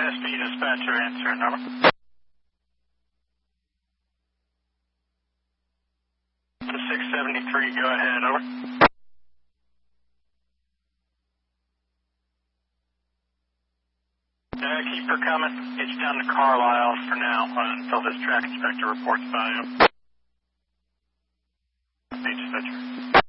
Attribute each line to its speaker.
Speaker 1: SP dispatcher answering, over. To 673, go ahead, over. Keep her coming. Get you down to Carlisle for now until this track inspector reports by him. Dispatcher.